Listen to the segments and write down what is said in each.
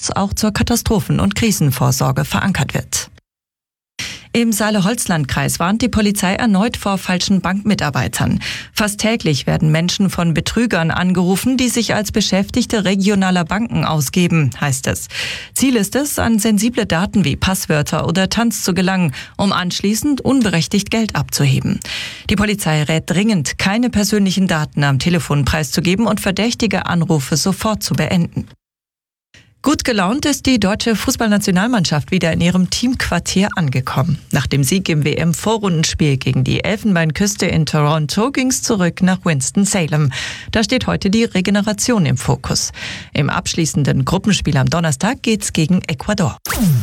Schutz auch zur Katastrophen- und Krisenvorsorge verankert wird. Im Saale-Holzland-Kreis warnt die Polizei erneut vor falschen Bankmitarbeitern. Fast täglich werden Menschen von Betrügern angerufen, die sich als Beschäftigte regionaler Banken ausgeben, heißt es. Ziel ist es, an sensible Daten wie Passwörter oder Tanz zu gelangen, um anschließend unberechtigt Geld abzuheben. Die Polizei rät dringend, keine persönlichen Daten am Telefon preiszugeben und verdächtige Anrufe sofort zu beenden. Gut gelaunt ist die deutsche Fußballnationalmannschaft wieder in ihrem Teamquartier angekommen. Nach dem Sieg im WM-Vorrundenspiel gegen die Elfenbeinküste in Toronto ging's zurück nach Winston-Salem. Da steht heute die Regeneration im Fokus. Im abschließenden Gruppenspiel am Donnerstag geht's gegen Ecuador.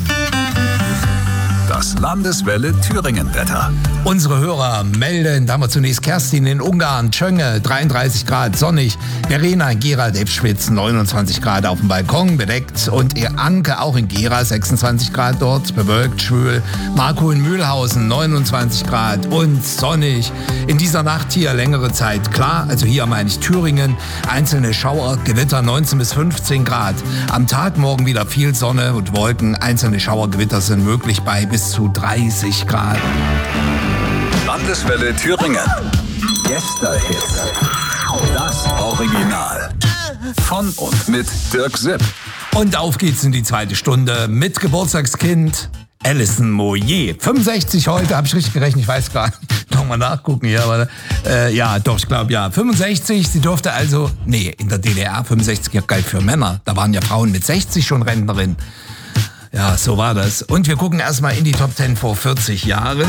Das Landeswelle Thüringen-Wetter. Unsere Hörer melden, da haben wir zunächst Kerstin in Ungarn, Tschönge, 33 Grad, sonnig. Verena in Gera, Debschwitz, 29 Grad auf dem Balkon, bedeckt. Und ihr Anke auch in Gera, 26 Grad dort, bewölkt, schwül. Marco in Mühlhausen, 29 Grad und sonnig. In dieser Nacht hier längere Zeit klar, also hier meine ich Thüringen. Einzelne Schauer, Gewitter 19 bis 15 Grad. Am Tag morgen wieder viel Sonne und Wolken. Einzelne Schauergewitter sind möglich bei bis zu 30 Grad. Landeswelle Thüringen. Gästehits. Das Original. Von und mit Dirk Sipp. Und auf geht's in die zweite Stunde mit Geburtstagskind Alison Moyet. 65 heute, habe ich richtig gerechnet, ich weiß gar nicht. Nochmal nachgucken hier, aber ja, doch, ich glaube ja. 65, sie durfte also, in der DDR 65 galt für Männer. Da waren ja Frauen mit 60 schon Rentnerin. Ja, so war das. Und wir gucken erstmal in die Top 10 vor 40 Jahren.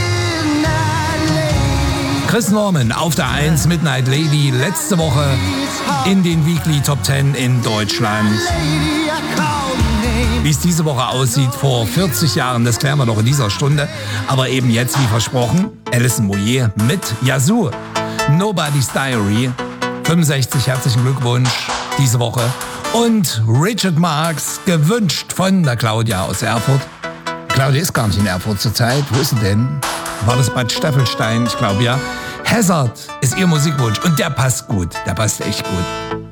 Chris Norman auf der 1, Midnight Lady, letzte Woche in den Weekly Top 10 in Deutschland. Wie es diese Woche aussieht vor 40 Jahren, das klären wir noch in dieser Stunde. Aber eben jetzt, wie versprochen, Alison Moyet mit Yazoo. Nobody's Diary, 65, herzlichen Glückwunsch diese Woche. Und Richard Marx, gewünscht von der Claudia aus Erfurt. Claudia ist gar nicht in Erfurt zurzeit. Wo ist sie denn? War das Bad Staffelstein? Ich glaube ja. Hazard ist ihr Musikwunsch und der passt gut. Der passt echt gut.